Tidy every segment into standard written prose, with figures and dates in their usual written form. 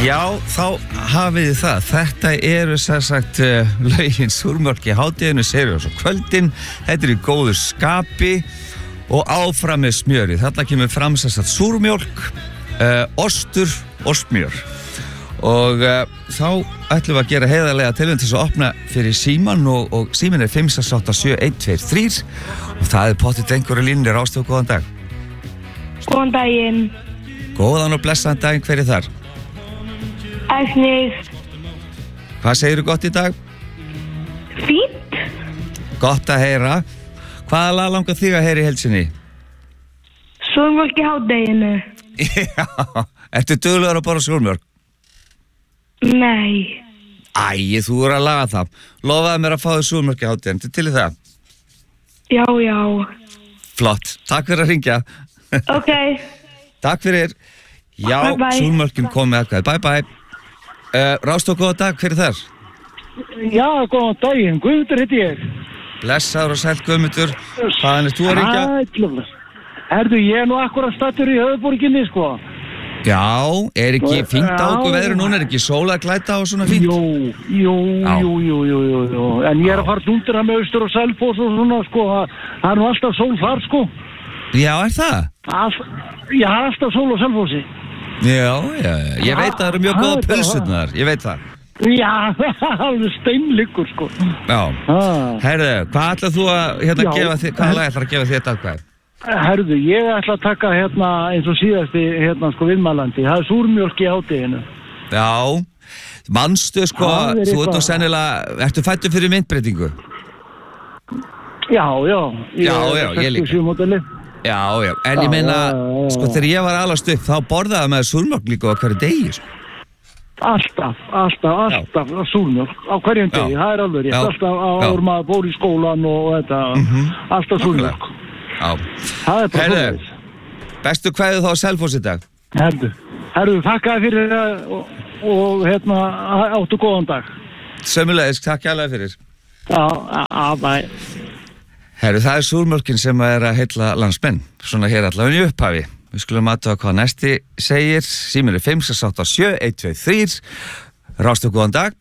Já, þá hafið þið það. Þetta eru sem sagt lögin Súrmjólk í hádeginu, Sirius og kvöldin. Þetta er í góðu skapi og áfram með smjöri. Þarna kemur fram sem sagt súrmjólk, ostur og smjör. Og þá ætlum við að gera heiðarlega tilraun til þess að opna fyrir síman og síminn er 5687123 og það er pottitt einhverju línur. Ástöðu, góðan dag. Góðan daginn. Góðan og blessaðan daginn, hver er þar? Agnes. Hvað segirðu gott í dag? Fínt. Gott að heyra. Hvaða lag langar þig að heyra í heilsinni? Súrmjólk í hádeginu. Já, ertu duglegur að borða súrmjólk? Nei. Æ, þú er að laga það. Lofaðu mér að fá þig súrmjólk í hádeginu. Til í það? Já, já. Flott, takk fyrir að hringja. Ok. Takk fyrir. Já, Bye, bye. súrmjólkin komið aðkvæði. Bye bye. Rástók, góða dag, hver er þar? Já, góðan daginn, Guðmundur heiti ég. Blessaður og sæll Guðmundur. Hvaðan er þú að ringja? Ætlum. Herðu, ég er nú akkurat stattur í höfuðborginni, sko. Já, er ekki fínt á okkur veðru núna? Er ekki sól að glæta og svona fínt? Jú. En ég er að fara tundur að með Austur og Selfoss og svona, sko. Það er nú alltaf sól þar, sko. Já, er það? Já, alltaf sól og Selfossi. Já, ég veit að það eru mjög góða pulsurnar, ég veit það. Já, alveg steinliggur, sko. Já, herðu, hvað ætlað þú að gefa þig, hvaða lag ætlar að gefa þig þetta aðkvæði? Herðu, ég ætla að taka eins og síðasti sko viðmælandi, það er súrmjólk í hádeginu. Já, manstu sko, þú ert nú sennilega, ertu fættur fyrir myndbreytingu? Já, ég líka. Já, en ég meina, sko þegar ég var alast upp, þá borðaði maður súrmjólk líka á hverju degi, sko. Alltaf súrmjólk á hverjum degi, það er alveg rétt, alltaf áður maður bór í skólan og þetta, alltaf súrmjólk. Já, það er bara herðu, bestu kveðið þá á Selfoss í dag? Herðu, þakkaði fyrir og áttu góðan dag. Sömuleiðis, takk hérlega fyrir. Já, bæ. Herru, það er súrmjólkin sem er að heilla landsmenn, svona hér allavega í upphafi. Við skulum aðtöga hvað næsti segir. Síminn er 5687123. Rástöðu, góðan dag.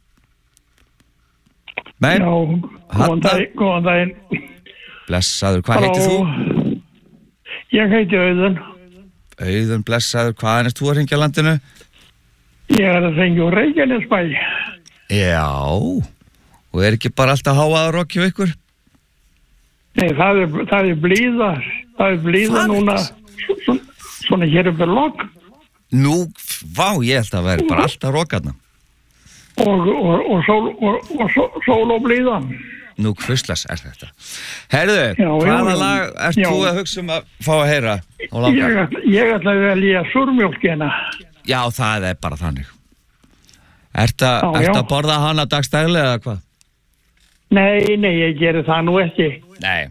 Nei. Já, góðan daginn. Blessaður, hvað heitir þú? Ég heiti Auðun. Auðun, blessaður, hvaðan ert þú að hringja landinu? Ég er að hringja úr Reykjanesbæ. Já, og er ekki bara alltaf háaða rokk hjá ykkur? Nei, það er blíða. Það er blíða núna, svona hér upp er logg. Nú, vá, ég held að vera bara alltaf rokkarna. Og sól og blíða. Nú, hvuslas er þetta. Herðu, hvaða lag ert þú að hugsa um að fá að heyra? Ég ætla að velja súrmjólkina. Já, það er bara þannig. Ertu að borða hana dagstæðilega eða hvað? Nei, ég geri það nú ekki. Nei.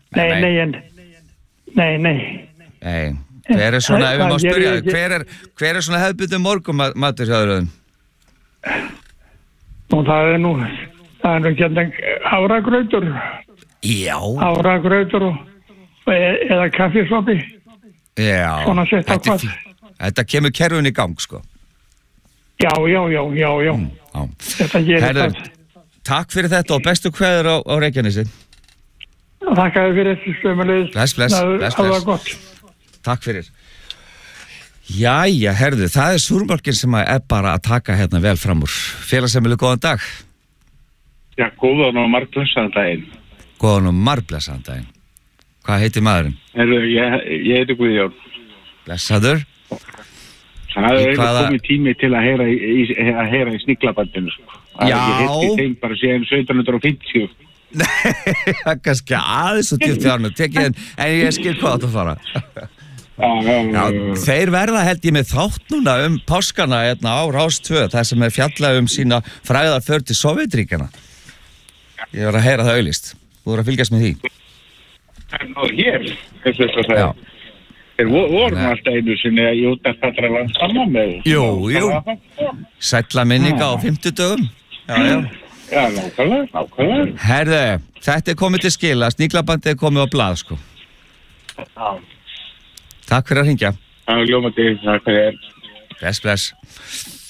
Hver er svona, ef við má spyrja, hver er svona hefðbundin morgunmatur hjá þér? Og það er nú hérna hafragrautur. Já. Hafragrautur eða kaffisoppi. Já. Svona sett á hvað. Þetta kemur kerfin í gang, sko. Já. Þetta gerir það. Takk fyrir þetta og bestu kveður á Reykjanesi. Þakkaði fyrir þessu sömulegis. Bless. Það var gott. Takk fyrir. Jæja, herðu, það er súrmjólkin sem er bara að taka hérna vel fram úr. Félagsheimilu, góðan dag. Já, góðan og margblessaðan daginn. Góðan og margblessaðan daginn. Hvað heitir maðurinn? Ég heiti Guðjón. Blessaður. Það er komið tími til að heyra í sniglabandinu, sko. Já. Ég heitti þeim bara síðan 1750. Nei, það er kannski aðeins og djúpt fjárnum tekið en ég skil hvað það fara. Já, þeir verða held ég með þátt núna páskana hérna á Rás 2, það sem er fjallað sína frægðarför til Sovétríkjanna. Ég var að heyra það auglýst. Þú voru að fylgjast með því. Hér, eins og það er. Þeir vorum alltaf einu sinni í útastallra landsamma með. Jú. Sælla minninga á 50 dögum. Já, nákvæmlega. Herðu, þetta er komið til skila, sníklabandið er komið á blað, sko. Já. Takk fyrir að hringja. Það er ljómandi, takk fyrir. Bless.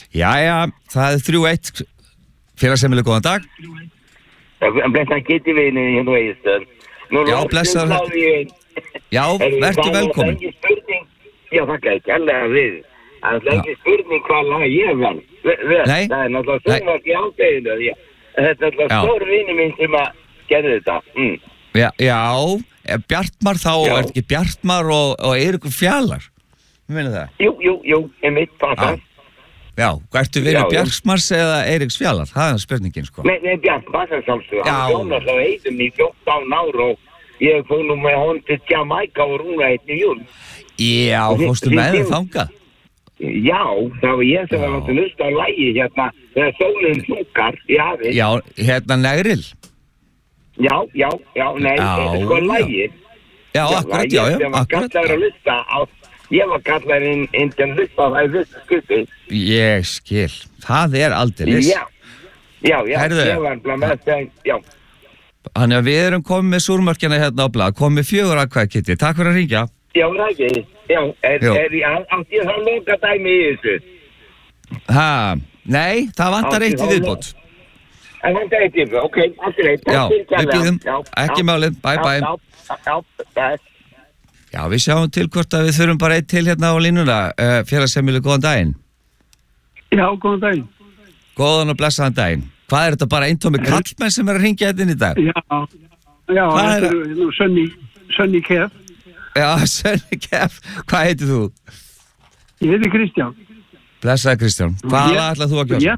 Jæja, það er 3-1 Félagsheimili, góðan dag. Blessaðan geti vinni hérna á Egilsstöðum. Já, blessaður. Já, vertu velkomin. Það er ekki spurning, já þakka ekki alveg við. Það er ekki spurning hvað lag ég vel. Nei. Það er náttúrulega Sjónvarp í hádeginu. Þetta er náttúrulega stór vinni minn sem að gerði þetta. Já, Bjartmar þá, er ekki Bjartmar og Eiríkur Fjalar? Meina það? Jú, mitt passar. Já, ertu vinur Bjartmars eða Eiríks Fjalar? Það er spurningin, sko. Nei, Bjartmars er sjálfsög. Hann þjónar þá heitum í 14 ár og ég fór nú með hon til Jamaica og rúna heitum í júl. Já, fórstu með þeim þangað? Já, það var ég sem var að hlusta á lagi hérna þegar sólinn hlúkar í hafi. Já, hérna Negril. Já, nei, þetta er sko lagi. Já, akkurat, já, akkurat. Ég var kallar inn til að hlusta á það í fyrsta skipti. Ég skil. Það er aldeilis. Já, ég var bara með þeim, já. Þannig að við erum komið með súrmörkjana hérna á blað, komið 4 atkvæði, Kitty. Takk fyrir að ringja. Já, það ekki. Já, átti ég það loka dæmi í þessu? Nei, það vantar 1 í viðbót. Það vantar 1 í viðbót, ok, allt er 1. Já, við býðum, ekki málið, bye. Já. Já, við sjáum til hvort að við þurfum bara 1 til hérna á línuna. Félagsheimili, góðan daginn. Já, góðan daginn. Góðan og blessaðan daginn. Hvað er þetta bara eintómi kallmenn sem er að hringja hérna inn í dag? Já, þetta er Sönni Kef. Já, Sönni Kef. Hvað heitir þú? Ég heiti Kristján. Blessaði Kristján. Hvað ætlað þú að gjósa?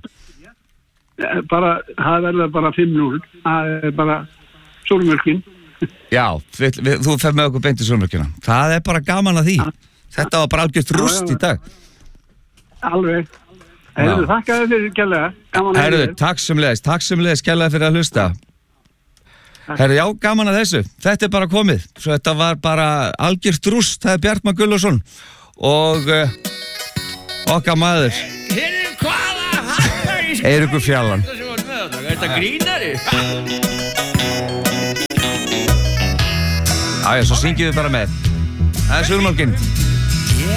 Það verður bara 5-0. Það er bara súrmjölkin. Já, þú fer með okkur beint í súrmjölkina. Það er bara gaman að því. Þetta var bara algjört rúst í dag. Alveg. Herðu, þakka þér fyrir kærlega. Herðu, takk sömuleiðis kærlega fyrir að hlusta. Herðu, já, gaman að þessu. Þetta er bara komið. Svo þetta var bara algjört rúst. Það er Bjartmar Gullason og okkar maður Eiríkur Fjalar. Þetta grínari. Já, svo syngjum við bara með. Það er súrmjölkin.